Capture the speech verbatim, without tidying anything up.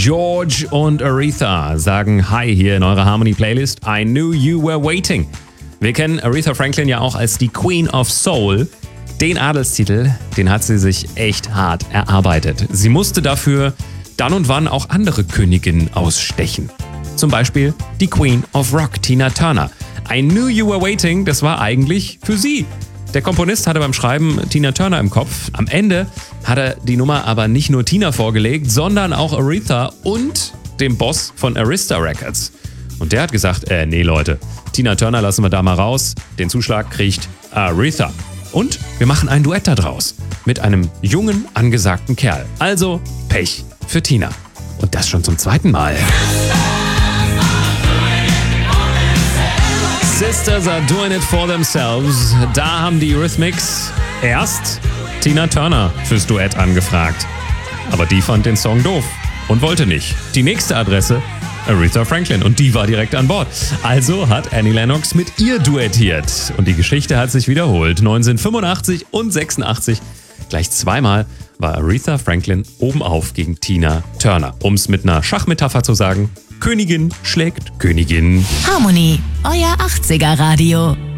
George und Aretha sagen Hi hier in eurer Harmony-Playlist. I knew you were waiting. Wir kennen Aretha Franklin ja auch als die Queen of Soul. Den Adelstitel, den hat sie sich echt hart erarbeitet. Sie musste dafür dann und wann auch andere Königinnen ausstechen. Zum Beispiel die Queen of Rock, Tina Turner. I knew you were waiting, das war eigentlich für sie. Der Komponist hatte beim Schreiben Tina Turner im Kopf. Am Ende hat er die Nummer aber nicht nur Tina vorgelegt, sondern auch Aretha und dem Boss von Arista Records. Und der hat gesagt, äh, nee Leute, Tina Turner lassen wir da mal raus. Den Zuschlag kriegt Aretha. Und wir machen ein Duett da draus. Mit einem jungen, angesagten Kerl. Also Pech für Tina. Und das schon zum zweiten Mal. Sisters are doing it for themselves. Da haben die Eurythmics erst Tina Turner fürs Duett angefragt. Aber die fand den Song doof und wollte nicht. Die nächste Adresse, Aretha Franklin. Und die war direkt an Bord. Also hat Annie Lennox mit ihr duettiert. Und die Geschichte hat sich wiederholt. neunzehnhundertfünfundachtzig und sechsundachtzig. Gleich zweimal war Aretha Franklin obenauf gegen Tina Turner. Um es mit einer Schachmetapher zu sagen, Königin schlägt Königin. Harmony, euer achtziger Radio.